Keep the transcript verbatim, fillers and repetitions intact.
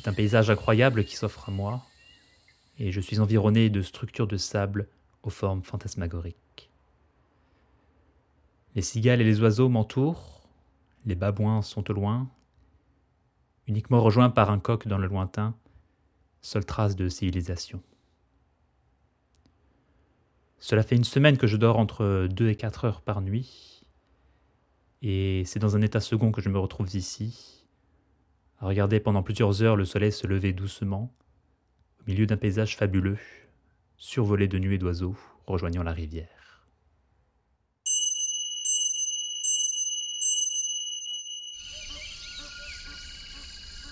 C'est un paysage incroyable qui s'offre à moi, et je suis environné de structures de sable aux formes fantasmagoriques. Les cigales et les oiseaux m'entourent, les babouins sont au loin, uniquement rejoints par un coq dans le lointain, seule trace de civilisation. Cela fait une semaine que je dors entre deux et quatre heures par nuit, et c'est dans un état second que je me retrouve ici, à regarder pendant plusieurs heures le soleil se lever doucement, au milieu d'un paysage fabuleux, survolé de nuées d'oiseaux rejoignant la rivière.